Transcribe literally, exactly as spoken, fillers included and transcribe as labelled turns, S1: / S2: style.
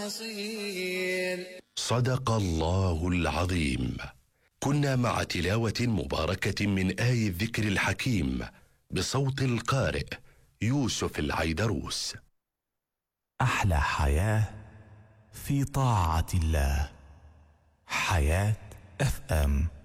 S1: صدق الله العظيم. كنا مع تلاوة مباركة من آي الذكر الحكيم بصوت القارئ يوسف العيدروس.
S2: أحلى حياة في طاعة الله. حياة اف ام.